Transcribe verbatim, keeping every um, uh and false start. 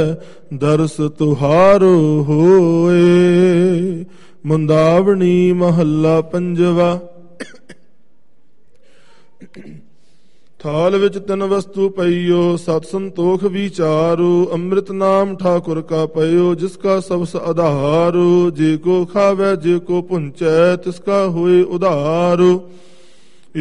ਦਰਸ ਤੁਹਾਰੋ ਹੋਏ। ਮੁੰਦਾਵਣੀ ਮਹੱਲਾ ਪੰਜਵਾ। ਥਾਲ ਵਿੱਚ ਤਿੰਨ ਵਸਤੂ ਪਈਓ, ਸਤ ਸੰਤੋਖ ਵਿਚਾਰੋ। ਅੰਮ੍ਰਿਤ ਨਾਮ ਠਾਕੁਰ ਕਾ ਪਇਓ, ਜਿਸ ਕਾ ਸਬਸ ਆਧਾਰੋ। ਜੇ ਕੋ ਖਾਵੈ ਜੇ ਕੋ ਪੁੰਚੈ, ਤਿਸ ਕਾ ਹੋਏ ਉਧਾਰੋ।